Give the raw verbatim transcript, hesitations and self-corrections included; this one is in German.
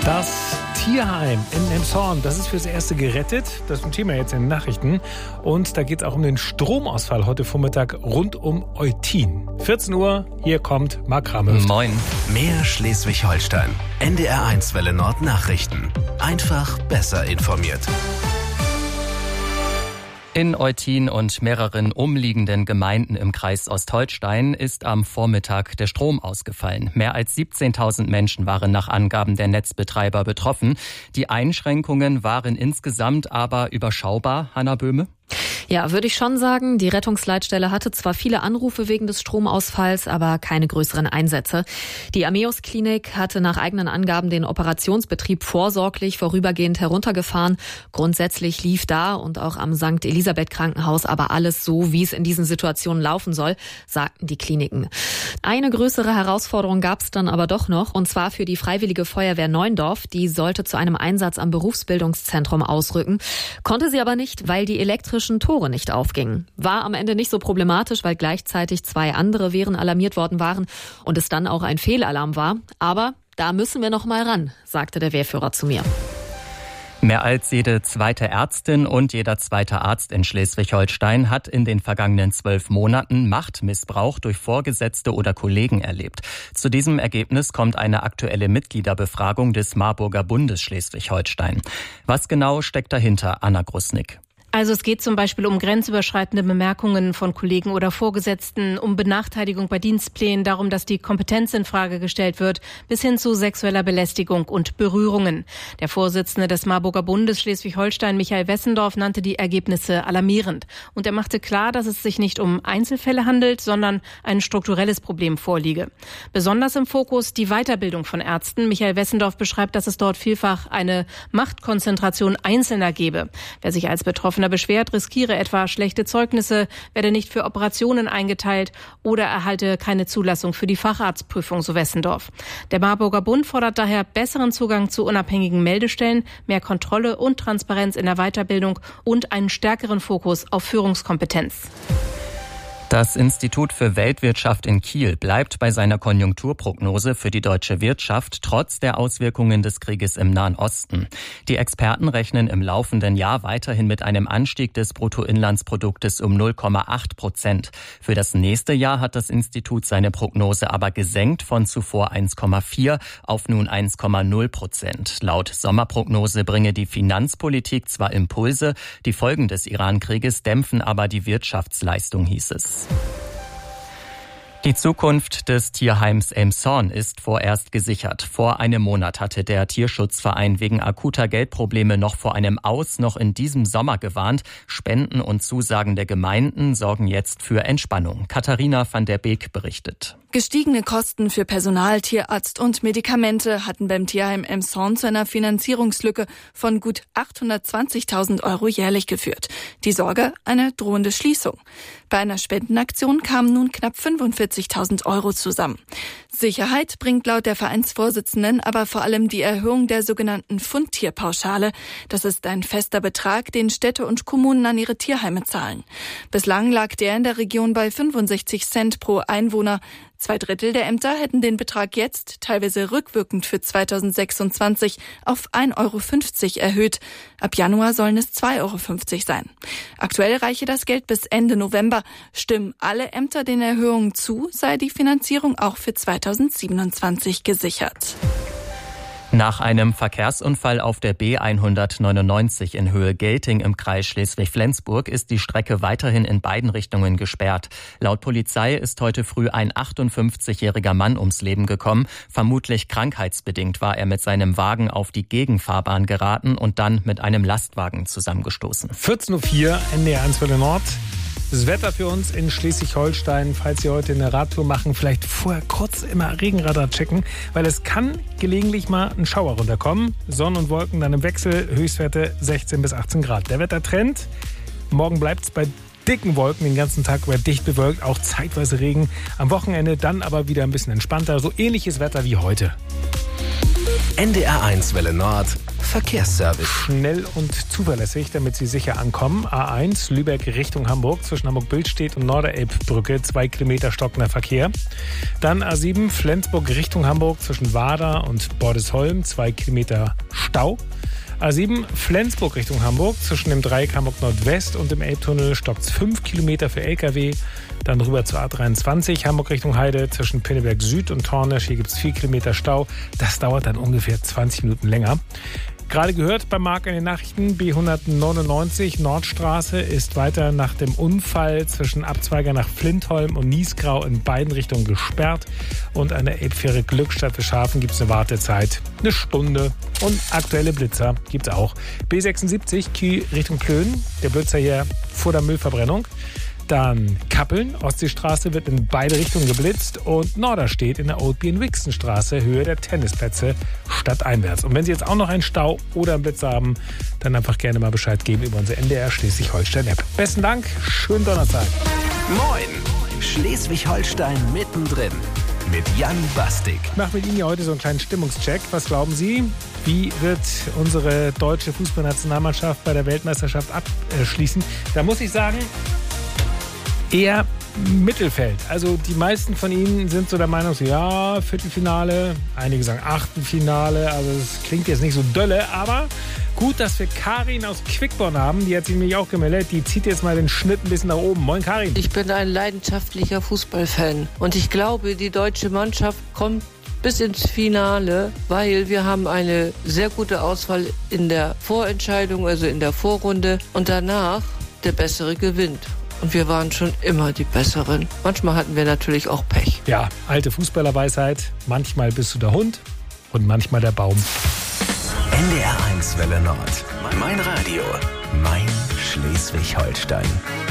Das Tierheim in Elmshorn, das ist fürs Erste gerettet. Das ist ein Thema jetzt in den Nachrichten. Und da geht es auch um den Stromausfall heute Vormittag rund um Eutin. vierzehn Uhr, hier kommt Marc Ramöw. Moin. Mehr Schleswig-Holstein. N D R eins Welle Nord Nachrichten. Einfach besser informiert. In Eutin und mehreren umliegenden Gemeinden im Kreis Ostholstein ist am Vormittag der Strom ausgefallen. Mehr als siebzehntausend Menschen waren nach Angaben der Netzbetreiber betroffen. Die Einschränkungen waren insgesamt aber überschaubar, Hanna Böhme? Ja, würde ich schon sagen. Die Rettungsleitstelle hatte zwar viele Anrufe wegen des Stromausfalls, aber keine größeren Einsätze. Die Ameos-Klinik hatte nach eigenen Angaben den Operationsbetrieb vorsorglich vorübergehend heruntergefahren. Grundsätzlich lief da und auch am Sankt Elisabeth Krankenhaus aber alles so, wie es in diesen Situationen laufen soll, sagten die Kliniken. Eine größere Herausforderung gab es dann aber doch noch, und zwar für die Freiwillige Feuerwehr Neuendorf. Die sollte zu einem Einsatz am Berufsbildungszentrum ausrücken, konnte sie aber nicht, weil die elektrischen Tore nicht aufgingen. War am Ende nicht so problematisch, weil gleichzeitig zwei andere Wehren alarmiert worden waren und es dann auch ein Fehlalarm war. Aber da müssen wir noch mal ran, sagte der Wehrführer zu mir. Mehr als jede zweite Ärztin und jeder zweite Arzt in Schleswig-Holstein hat in den vergangenen zwölf Monaten Machtmissbrauch durch Vorgesetzte oder Kollegen erlebt. Zu diesem Ergebnis kommt eine aktuelle Mitgliederbefragung des Marburger Bundes Schleswig-Holstein. Was genau steckt dahinter, Anna Grusnick? Also es geht zum Beispiel um grenzüberschreitende Bemerkungen von Kollegen oder Vorgesetzten, um Benachteiligung bei Dienstplänen, darum, dass die Kompetenz in Frage gestellt wird, bis hin zu sexueller Belästigung und Berührungen. Der Vorsitzende des Marburger Bundes Schleswig-Holstein, Michael Wessendorf, nannte die Ergebnisse alarmierend. Und er machte klar, dass es sich nicht um Einzelfälle handelt, sondern ein strukturelles Problem vorliege. Besonders im Fokus die Weiterbildung von Ärzten. Michael Wessendorf beschreibt, dass es dort vielfach eine Machtkonzentration Einzelner gebe. Wer sich als Betroffener beschwert, riskiere etwa schlechte Zeugnisse, werde nicht für Operationen eingeteilt oder erhalte keine Zulassung für die Facharztprüfung, so Wessendorf. Der Marburger Bund fordert daher besseren Zugang zu unabhängigen Meldestellen, mehr Kontrolle und Transparenz in der Weiterbildung und einen stärkeren Fokus auf Führungskompetenz. Das Institut für Weltwirtschaft in Kiel bleibt bei seiner Konjunkturprognose für die deutsche Wirtschaft trotz der Auswirkungen des Krieges im Nahen Osten. Die Experten rechnen im laufenden Jahr weiterhin mit einem Anstieg des Bruttoinlandsproduktes um null Komma acht Prozent. Für das nächste Jahr hat das Institut seine Prognose aber gesenkt von zuvor eins Komma vier auf nun eins Komma null Prozent. Laut Sommerprognose bringe die Finanzpolitik zwar Impulse, die Folgen des Iran-Krieges dämpfen aber die Wirtschaftsleistung, hieß es. Die Zukunft des Tierheims Elmshorn ist vorerst gesichert. Vor einem Monat hatte der Tierschutzverein wegen akuter Geldprobleme noch vor einem Aus noch in diesem Sommer gewarnt. Spenden und Zusagen der Gemeinden sorgen jetzt für Entspannung. Katharina van der Beek berichtet. Gestiegene Kosten für Personal, Tierarzt und Medikamente hatten beim Tierheim Elmshorn zu einer Finanzierungslücke von gut achthundertzwanzigtausend Euro jährlich geführt. Die Sorge, eine drohende Schließung. Bei einer Spendenaktion kamen nun knapp fünfundvierzigtausend Euro zusammen. Sicherheit bringt laut der Vereinsvorsitzenden aber vor allem die Erhöhung der sogenannten Fundtierpauschale. Das ist ein fester Betrag, den Städte und Kommunen an ihre Tierheime zahlen. Bislang lag der in der Region bei fünfundsechzig Cent pro Einwohner. Zwei Drittel der Ämter hätten den Betrag jetzt, teilweise rückwirkend für zweitausendsechsundzwanzig, auf ein Euro fünfzig erhöht. Ab Januar sollen es zwei Euro fünfzig sein. Aktuell reiche das Geld bis Ende November. Stimmen alle Ämter den Erhöhungen zu, sei die Finanzierung auch für zweitausendsiebenundzwanzig gesichert. Nach einem Verkehrsunfall auf der B hundertneunundneunzig in Höhe Gelting im Kreis Schleswig-Flensburg ist die Strecke weiterhin in beiden Richtungen gesperrt. Laut Polizei ist heute früh ein achtundfünfzigjähriger Mann ums Leben gekommen. Vermutlich krankheitsbedingt war er mit seinem Wagen auf die Gegenfahrbahn geraten und dann mit einem Lastwagen zusammengestoßen. vierzehn Uhr vier, N D R eins Welle Nord. Das Wetter für uns in Schleswig-Holstein, falls Sie heute eine Radtour machen, vielleicht vorher kurz immer Regenradar checken, weil es kann gelegentlich mal ein Schauer runterkommen. Sonne und Wolken dann im Wechsel, Höchstwerte sechzehn bis achtzehn Grad. Der Wettertrend, morgen bleibt es bei dicken Wolken den ganzen Tag über dicht bewölkt, auch zeitweise Regen. Am Wochenende dann aber wieder ein bisschen entspannter, so ähnliches Wetter wie heute. N D R eins Welle Nord Verkehrsservice. Schnell und zuverlässig, damit Sie sicher ankommen. A eins, Lübeck Richtung Hamburg, zwischen Hamburg-Billstedt und Norderelbbrücke, zwei Kilometer stockender Verkehr. Dann A sieben, Flensburg Richtung Hamburg, zwischen Wader und Bordesholm, zwei Kilometer Stau. A sieben, Flensburg Richtung Hamburg, zwischen dem Dreieck Hamburg Nordwest und dem Elbtunnel stockt es fünf Kilometer für L K W. Dann rüber zur A dreiundzwanzig, Hamburg Richtung Heide, zwischen Pinneberg Süd und Tornisch. Hier gibt es vier Kilometer Stau. Das dauert dann ungefähr zwanzig Minuten länger. Gerade gehört bei Marc in den Nachrichten, B hundertneunundneunzig Nordstraße ist weiter nach dem Unfall zwischen Abzweiger nach Flintholm und Niesgrau in beiden Richtungen gesperrt. Und an der Elbfähre Glückstadt Fischhafen gibt es eine Wartezeit, eine Stunde. Und aktuelle Blitzer gibt es auch. B sechsundsiebzig Kiel Richtung Plön, der Blitzer hier vor der Müllverbrennung. Dann Kappeln, Ostseestraße wird in beide Richtungen geblitzt und Norderstedt in der Old Bien-Wixen-Straße, Höhe der Tennisplätze, stadteinwärts. Und wenn Sie jetzt auch noch einen Stau oder einen Blitz haben, dann einfach gerne mal Bescheid geben über unsere N D R Schleswig-Holstein-App. Besten Dank, schönen Donnerstag. Moin, Schleswig-Holstein mittendrin mit Jan Bastik. Ich mache mit Ihnen ja heute so einen kleinen Stimmungscheck. Was glauben Sie? Wie wird unsere deutsche Fußballnationalmannschaft bei der Weltmeisterschaft abschließen? Da muss ich sagen, eher Mittelfeld. Also die meisten von Ihnen sind so der Meinung, so, ja, Viertelfinale, einige sagen Achtelfinale, also es klingt jetzt nicht so dolle, aber gut, dass wir Karin aus Quickborn haben, die hat sich nämlich auch gemeldet, die zieht jetzt mal den Schnitt ein bisschen nach oben. Moin Karin. Ich bin ein leidenschaftlicher Fußballfan und ich glaube, die deutsche Mannschaft kommt bis ins Finale, weil wir haben eine sehr gute Auswahl in der Vorentscheidung, also in der Vorrunde und danach der Bessere gewinnt. Und wir waren schon immer die Besseren. Manchmal hatten wir natürlich auch Pech. Ja, alte Fußballerweisheit. Manchmal bist du der Hund und manchmal der Baum. N D R eins Welle Nord. Mein Radio. Mein Schleswig-Holstein.